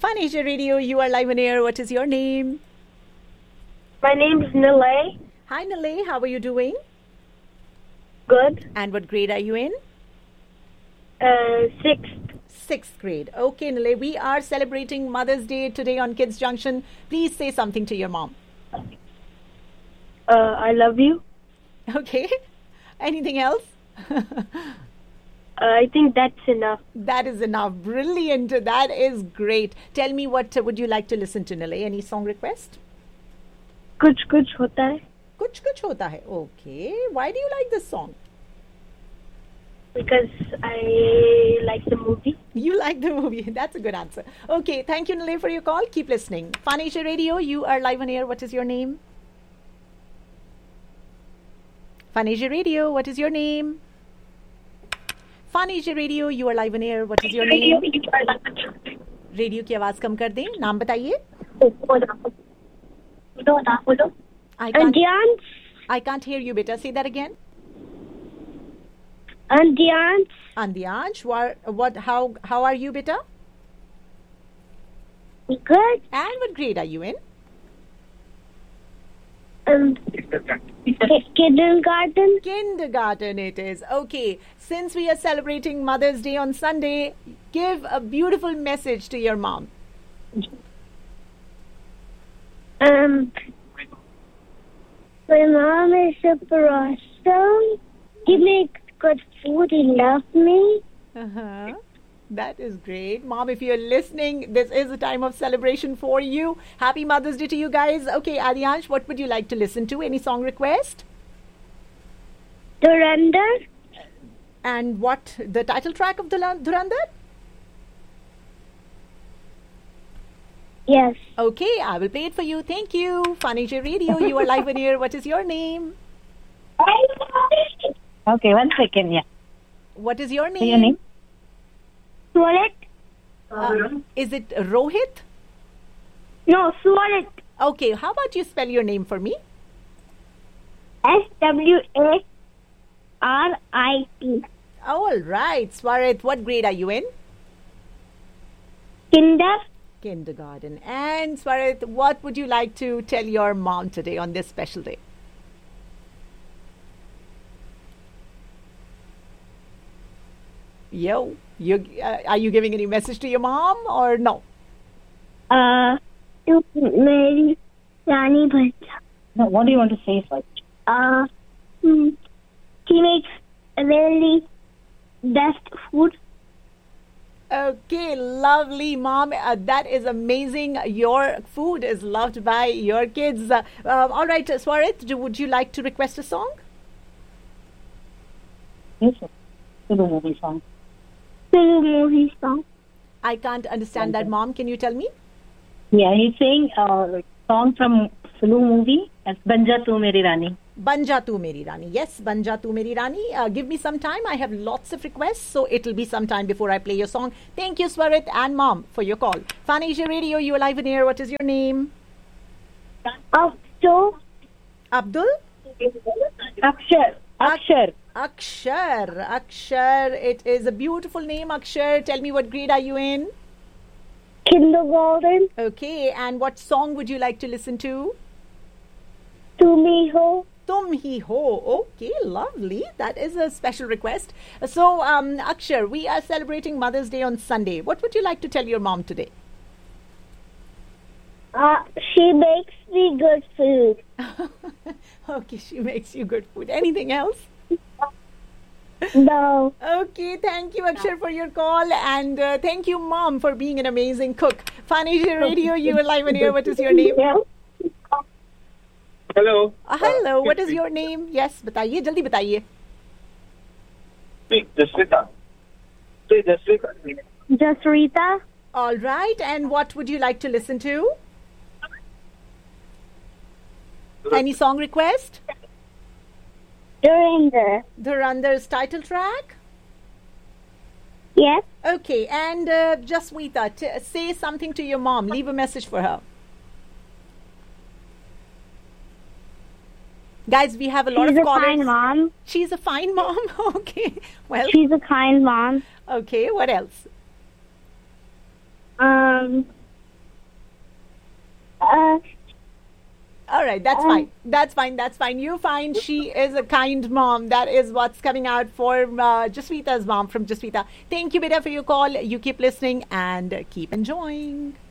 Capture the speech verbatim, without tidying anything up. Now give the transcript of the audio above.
Fun Asia Radio, you are live on air. What is your name? My name is Nilay. Hi, Nalay. How are you doing? Good. And what grade are you in? Uh, sixth. Sixth grade. Okay, Nalay. We are celebrating Mother's Day today on Kids Junction. Please say something to your mom. Uh, I love you. Okay. Anything else? uh, I think that's enough. That is enough. Brilliant. That is great. Tell me, what uh, would you like to listen to, Nalay? Any song request? Kuch kuch hota hai. Kuch kuch hota hai. Okay. Why do you like this song? Because I like the movie. You like the movie. That's a good answer. Okay. Thank you, Nalay, for your call. Keep listening. Fun Asia Radio, you are live on air. What is your name? Fun Asia Radio, what is your name? Fun Asia Radio, you are live on air. What is your name? Radio की आवाज कम कर दें. नाम बताइए. I can't, I can't hear you, beta. Say that again. Andyansh. Andyansh, what, what, how, how are you, beta? Good. And what grade are you in? Um, kindergarten. Kindergarten it is. Okay. Since we are celebrating Mother's Day on Sunday, give a beautiful message to your mom. Um, my mom is super awesome. She makes good food. He loves me. Uh-huh. That is great. Mom, if you're listening, this is a time of celebration for you. Happy Mother's Day to you guys. Okay, Adyansh, what would you like to listen to? Any song request? Dhurandhar. And what, the title track of Dhurandhar? Yes. Okay, I will play it for you. Thank you. Fun Asia Radio, you are live on air. What is your name? Okay, one second, yeah. What is your name? Your name? Swarit. Uh, is it Rohit? No, Swarit. Okay, how about you spell your name for me? S W A R I T. All right. Swarit, what grade are you in? Kinder. Kindergarten. And Swarit, what would you like to tell your mom today on this special day? Yo, you, uh, are you giving any message to your mom or no? Uh, to Mary Rani Bhatta. No, what do you want to say first? Uh, hmm, she makes a really best food. Okay, lovely, Mom. Uh, that is amazing. Your food is loved by your kids. Uh, uh, all right, uh, Swarit, do, would you like to request a song? Yes, sir. Sulu movie song. Sulu movie song. I can't understand that, Mom. Can you tell me? Yeah, he's saying a uh, song from Sulu movie. That's Banja Tu Meri Rani. Banja Tu Meri Rani. Yes, Banja Tu Meri Rani. Uh, give me some time. I have lots of requests, so it'll be some time before I play your song. Thank you, Swarit and Mom, for your call. Fun Asia Radio, you are live in air. What is your name? Abdul. Abdul? Akshar. Akshar. Akshar. Akshar. It is a beautiful name, Akshar. Tell me, what grade are you in? Kindergarten. Okay, and what song would you like to listen to? Tumi Ho. Tum Hi Ho. Okay, lovely. That is a special request. So, um, Akshar, we are celebrating Mother's Day on Sunday. What would you like to tell your mom today? Uh, she makes me good food. Okay, she makes you good food. Anything else? No. Okay, thank you, Akshar, for your call. And uh, thank you, Mom, for being an amazing cook. Fun Asia Radio, you are live on air. What is your name? Hello. Uh, hello, what is your name? Yes, बताइए, जल्दी बताइए. Jasrita. Jasrita. Jasrita. All right, and what would you like to listen to? Any song request? Dhurandhar. Dhurandhar's title track? Yes. Okay, and uh, Jaswita, t- say something to your mom. Leave a message for her. Guys, we have a lot She's of a callers. kind mom. She's a fine mom. Okay. Well, She's a kind mom. okay. What else? Um, All right, that's fine. That's fine. That's fine. You find she is a kind mom. That is what's coming out for uh, Jaswita's mom from Jaswita. Thank you, Beta, for your call. You keep listening and keep enjoying.